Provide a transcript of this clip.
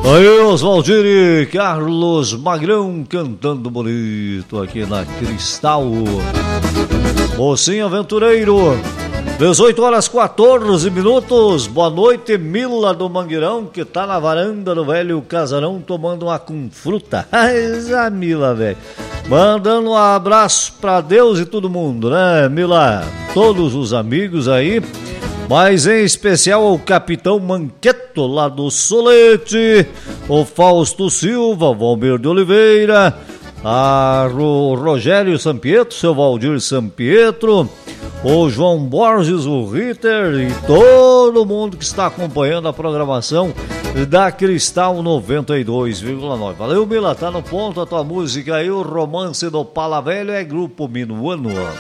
Aí, Oswaldir e Carlos Magrão cantando bonito aqui na Cristal. Mocinho Aventureiro, 18h14. Boa noite, Mila do Mangueirão, que tá na varanda do velho casarão tomando uma com fruta. A Mila, velho. Mandando um abraço pra Deus e todo mundo, né, Mila? Todos os amigos aí, mas em especial ao Capitão Manqueto lá do Solete, o Fausto Silva, o Valmir de Oliveira, o Rogério Sampietro, seu Valdir Sampietro, o João Borges, o Ritter e todo mundo que está acompanhando a programação da Cristal 92,9. Valeu, Mila, tá no ponto a tua música aí, o Romance do Pala Velho é Grupo Minuano.